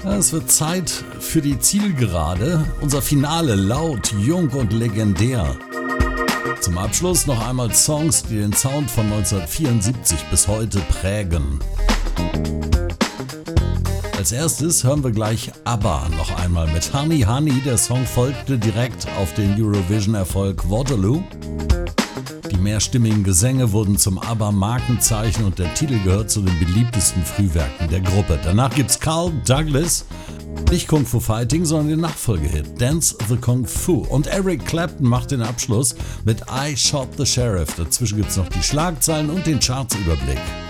Es wird Zeit für die Zielgerade, unser Finale laut, jung und legendär. Zum Abschluss noch einmal Songs, die den Sound von 1974 bis heute prägen. Als erstes hören wir gleich ABBA noch einmal mit Honey Honey. Der Song folgte direkt auf den Eurovision-Erfolg Waterloo. Die mehrstimmigen Gesänge wurden zum ABBA-Markenzeichen und der Titel gehört zu den beliebtesten Frühwerken der Gruppe. Danach gibt's Carl Douglas, nicht Kung Fu Fighting, sondern den Nachfolgehit Dance the Kung Fu. Und Eric Clapton macht den Abschluss mit I Shot the Sheriff. Dazwischen gibt's noch die Schlagzeilen und den Chartsüberblick.